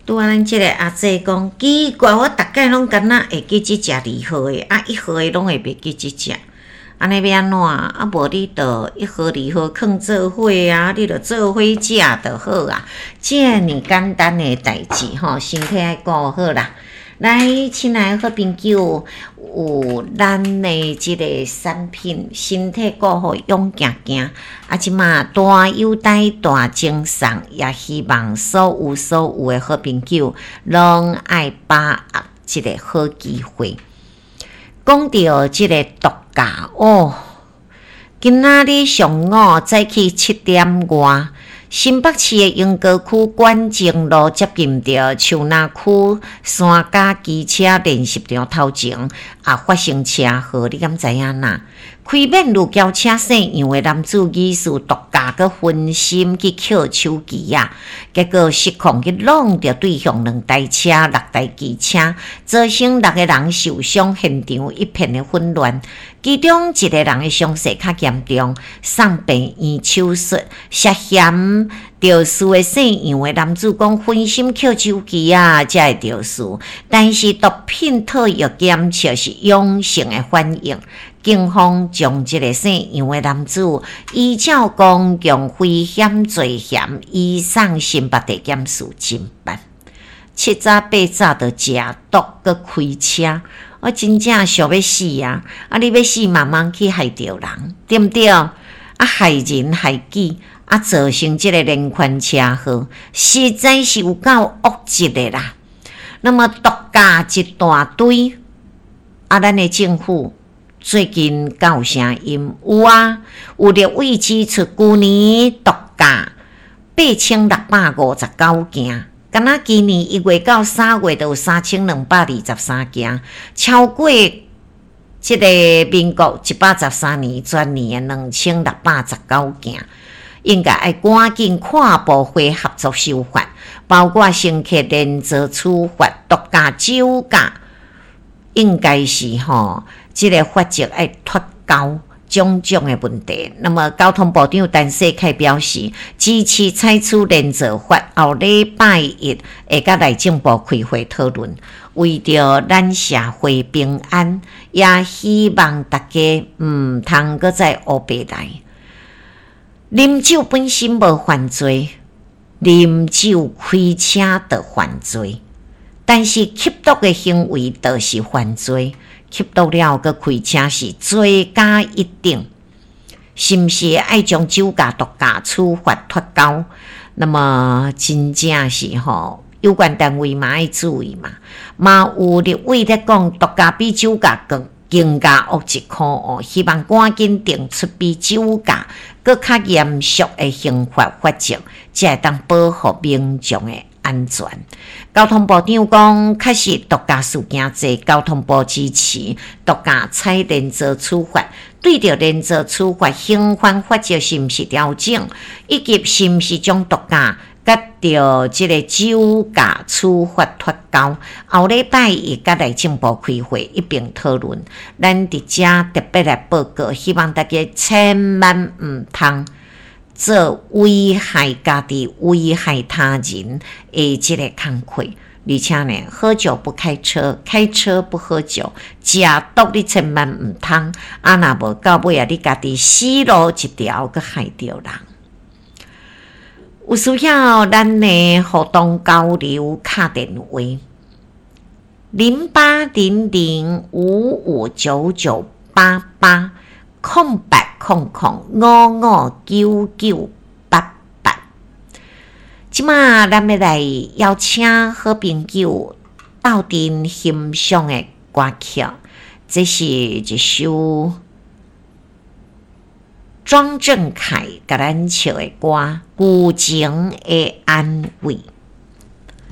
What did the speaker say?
拄啊，咱即个阿姐讲，奇怪，我逐摆拢敢若会记即只2号的，啊1号的拢会袂记即只，安尼要安怎？啊无你着1号、2号囥做伙啊，你着做伙食就好啊。遮尔简单的代志吼，身体爱顾好啦。来，亲爱的好朋友，有咱的即个产品，身体顾好，勇行行。啊，即马大优待、大精送，也希望所有的好朋友，拢爱把握即个好机会。讲到即个独家哦，今仔日上午早起7点外。新北市的莺歌区管情路接近着树林区三甲机车练习场头前发生车祸，你敢知影呐？开免路交车姓杨的男子疑似毒驾个分心去捡手机啊，结果失控去弄着对向2台车、6台机车，造成6个人受伤，现场一片的混乱。其中1个人的伤势较严重，送病院手术。涉嫌肇事的姓杨的男子讲分心捡手机啊，才会肇事，但是毒品套药检测是阳性的反应。警方将这个姓杨的男子依照公共危险罪嫌移送新北地检署侦办。7早8早就食毒搁开车，我真正想要死啊！啊，你要死慢慢去害着人，对不对？啊，害人害己，啊，造成这个连环车祸，实在是有够恶质的啦。那么毒驾一大堆，啊，咱的政府。最近敢有声音？有啊，有立委指出，去年毒驾8659件，敢若今年1月到3月就有3223件，超过即个民国113年全年的2619件，应该要赶紧跨部会合作修法，包括乘客连坐处罚、毒驾酒驾，应该是即个法则要脱高种种的问题。那么交通部长陈世凯表示，支持采取连坐法，后礼拜1会甲内政部开会讨论。为着咱社会平安，也希望大家通搁再乌白来。啉酒本身无犯罪，啉酒开车就犯罪，但是吸毒的行为就是犯罪。吸毒了，佮开车是罪加一等，是毋是爱将酒驾、毒驾处罚脱高？那么真正是有关单位嘛爱注意嘛。嘛有立委咧讲，毒驾比酒驾更加恶一科哦，希望赶紧定出比酒驾佮较严肃的刑法法则，才会当保护民众的安全。交通部长讲，确实毒驾事件侪交通部支持毒驾采连坐处罚，对着连坐处罚刑法法则是毋是调整，以及是毋是将毒驾甲着即个酒驾处罚脱高。后礼拜1甲内政部开会一并讨论，咱伫遮特别来报告，希望大家千万毋通做危害家己、危害他人的这个工课，而且呢，喝酒不开车，开车不喝酒，食毒你千万唔通，啊若无到尾啊，你家己死路一条，佮害着人。有需要咱的互动交流，打电话0800559988。0800559988。即马咱要来邀请好朋友斗阵欣赏的歌曲，这是一首庄正凯甲咱唱的歌《旧情的安慰》。